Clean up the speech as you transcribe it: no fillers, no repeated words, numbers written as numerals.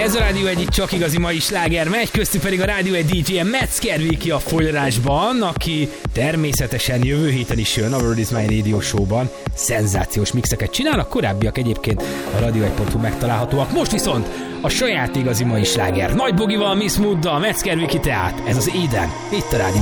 Ez a Rádió egyik csak igazi mai sláger megy, köztük pedig a Rádió egy DJ-en Metzger Viki a folyarásban, aki természetesen jövő héten is jön a World is My Radio Show-ban. Szenzációs mixeket csinál, a korábbiak egyébként a radio1.hu megtalálhatóak. Most viszont a saját igazi mai sláger. Nagy Bogival, Miss Mooddal, Metzger Viki tehát. Ez az Eden, itt a Rádió